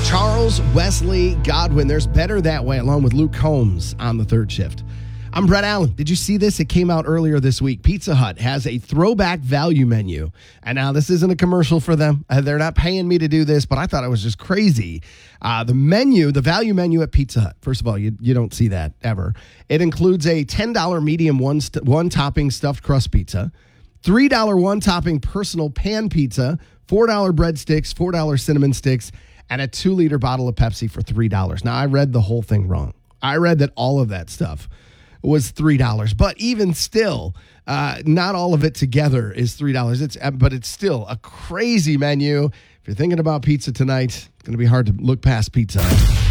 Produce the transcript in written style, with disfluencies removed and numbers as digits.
Charles Wesley Godwin. There's Better That Way, along with Luke Combs on the third shift. I'm Brett Allen. Did you see this? It came out earlier this week. Pizza Hut has a throwback value menu. And now this isn't a commercial for them. They're not paying me to do this, but I thought it was just crazy. The value menu at Pizza Hut, first of all, you don't see that ever. It includes a $10 medium one-topping stuffed crust pizza, $3 one-topping personal pan pizza, $4 breadsticks, $4 cinnamon sticks, and a 2-liter bottle of Pepsi for $3. Now, I read the whole thing wrong. I read that all of that stuff was $3. But even still, not all of it together is $3. But it's still a crazy menu. If you're thinking about pizza tonight, it's going to be hard to look past Pizza Hut.